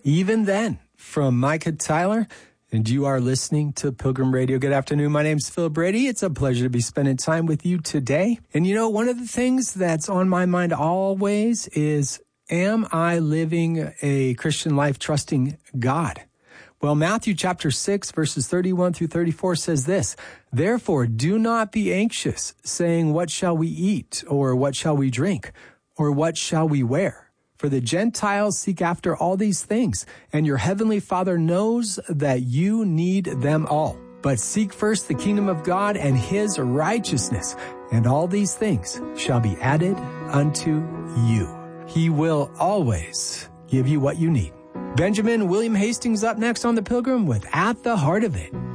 Even Then from Micah Tyler. And you are listening to Pilgrim Radio. Good afternoon. My name's Phil Brady. It's a pleasure to be spending time with you today. And you know, one of the things that's on my mind always is, am I living a Christian life trusting God? Well, Matthew chapter 6, verses 31 through 34 says this, "Therefore, do not be anxious, saying, what shall we eat? Or what shall we drink? Or what shall we wear? For the Gentiles seek after all these things, and your heavenly Father knows that you need them all. But seek first the kingdom of God and his righteousness, and all these things shall be added unto you." He will always give you what you need. Benjamin William Hastings up next on The Pilgrim with At the Heart of It.